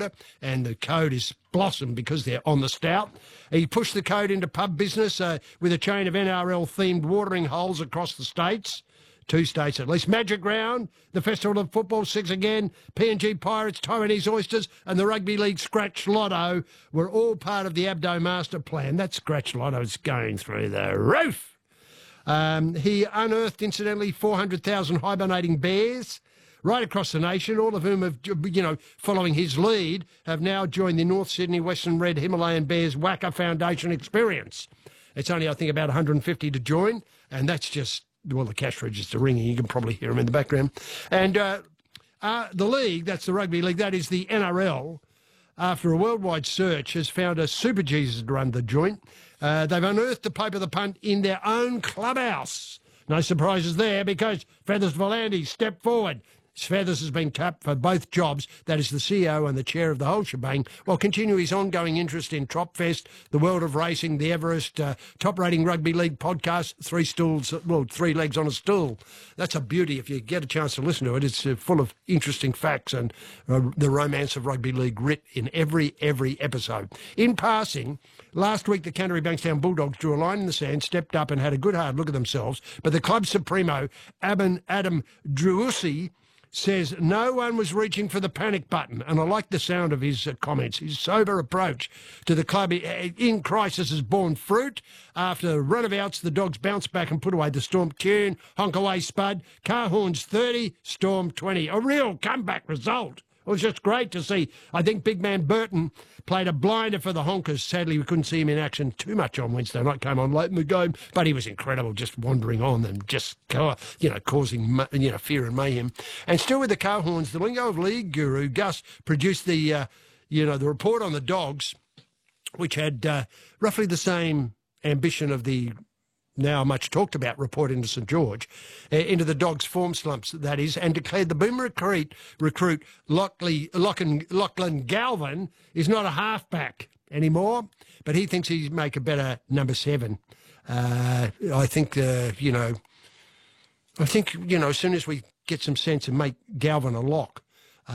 Gibraltar, and the code is blossomed because they're on the stout. He pushed the code into pub business with a chain of NRL-themed watering holes across the states. 2 states at least. Magic Round, the Festival of Football, 6 again, PNG Pirates, Taiwanese Oysters and the Rugby League Scratch Lotto were all part of the Abdo Master Plan. That Scratch Lotto's going through the roof. He unearthed, incidentally, 400,000 hibernating bears right across the nation, all of whom have, following his lead, have now joined the North Sydney Western Red Himalayan Bears Waka Foundation experience. It's only, I think, about 150 to join, and that's just, well, the cash register ringing. You can probably hear them in the background. And the league, that's the Rugby League, that is the NRL, after a worldwide search, has found a Super Jesus to run the joint. They've unearthed the Pope of the Punt in their own clubhouse. No surprises there, because Feathers Volandi stepped forward. Feathers has been tapped for both jobs, that is the CEO and the chair of the whole shebang, while continue his ongoing interest in Tropfest, the world of racing, the Everest, top-rating rugby league podcast, 3 legs on a stool. That's a beauty. If you get a chance to listen to it, it's full of interesting facts and the romance of rugby league writ in every episode. In passing, last week the Canterbury Bankstown Bulldogs drew a line in the sand, stepped up and had a good hard look at themselves, but the club supremo, Adam Druusi, says no one was reaching for the panic button, and I like the sound of his comments. His sober approach to the club in crisis has borne fruit. After run-of-outs, the Dogs bounced back and put away the Storm. Tune, honk away Spud, car horns 30, Storm 20. A real comeback result. It was just great to see. I think big man Burton played a blinder for the Honkers. Sadly, we couldn't see him in action too much on Wednesday night. Came on late in the game, but he was incredible, just wandering on and just, causing, fear and mayhem. And still with the car horns, the lingo of league guru Gus produced the report on the Dogs, which had roughly the same ambition of the now much talked about report into St George, into the Dogs' form slumps, that is, and declared the Boomer recruit Lachlan Galvin is not a halfback anymore, but he thinks he'd make a better number 7. I think, as soon as we get some sense and make Galvin a lock,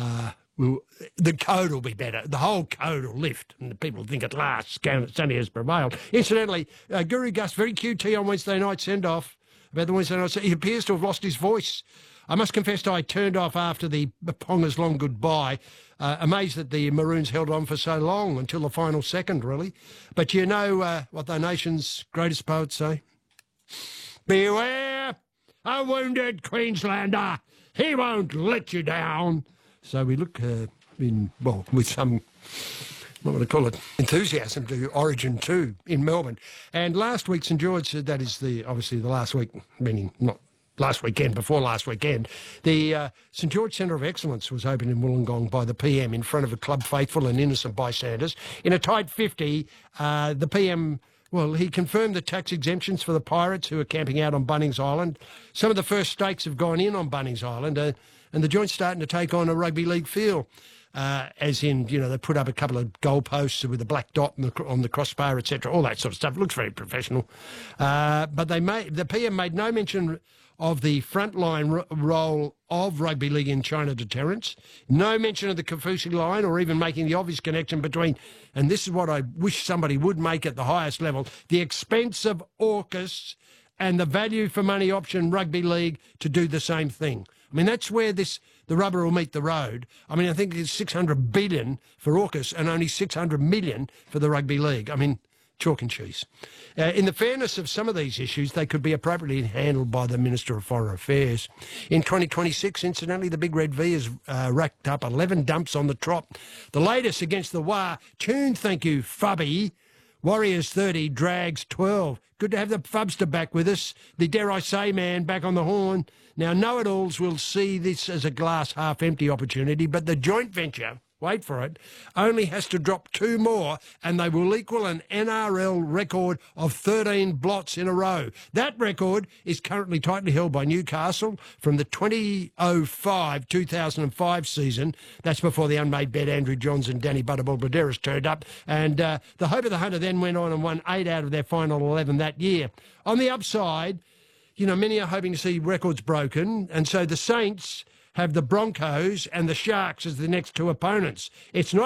the code will be better. The whole code will lift, and the people think at last Sunny has prevailed. Incidentally, Guru Gus, very QT on Wednesday night send-off about the Wednesday night. He appears to have lost his voice. I must confess I turned off after the Ponga's long goodbye, amazed that the Maroons held on for so long, until the final second, really. But you know what the nation's greatest poets say? Beware a wounded Queenslander. He won't let you down. So we look with some, what would I call it, enthusiasm to Origin 2 in Melbourne. And last week, St George, that is obviously the last week, meaning not last weekend, before last weekend, the St George Centre of Excellence was opened in Wollongong by the PM in front of a club faithful and innocent bystanders. In a tight 50, the PM... Well, he confirmed the tax exemptions for the Pirates who are camping out on Bunnings Island. Some of the first stakes have gone in on Bunnings Island, and the joint's starting to take on a rugby league feel, as in, they put up a couple of goalposts with a black dot on the crossbar, etc., all that sort of stuff. It looks very professional. But the PM made no mention of the frontline role of rugby league in China deterrence, no mention of the Kafusi line or even making the obvious connection between, and this is what I wish somebody would make at the highest level, the expense of AUKUS and the value for money option rugby league to do the same thing. I mean, that's where the rubber will meet the road. I mean, I think it's 600 billion for AUKUS and only 600 million for the rugby league. I mean, chalk and cheese. In the fairness of some of these issues, they could be appropriately handled by the Minister of Foreign Affairs. In 2026, incidentally, the Big Red V has racked up 11 dumps on the trot. The latest against the Wa. Tune, thank you, Fubby. Warriors 30, Drags 12. Good to have the Fubster back with us. The dare I say man back on the horn. Now, know-it-alls will see this as a glass half-empty opportunity, but the joint venture, wait for it, only has to drop 2 more and they will equal an NRL record of 13 blots in a row. That record is currently tightly held by Newcastle from the 2005-2005 season. That's before the unmade bed Andrew Johns and Danny Butterball-Bladeris turned up. And the Hope of the Hunter then went on and won 8 out of their final 11 that year. On the upside, many are hoping to see records broken, and so the Saints have the Broncos and the Sharks as the next 2 opponents. It's not